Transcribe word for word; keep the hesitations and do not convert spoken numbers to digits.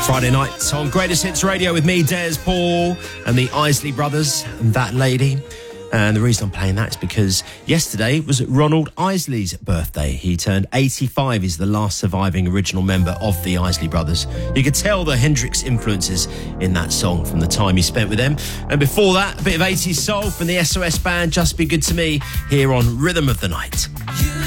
Friday night on Greatest Hits Radio with me, Des Paul, and the Isley Brothers and That Lady. And the reason I'm playing that is because yesterday was Ronald Isley's birthday. He turned eighty-five. He's the last surviving original member of the Isley Brothers. You could tell the Hendrix influences in that song from the time he spent with them. And before that, a bit of eighties soul from the S O S band, Just Be Good To Me, here on Rhythm of the Night.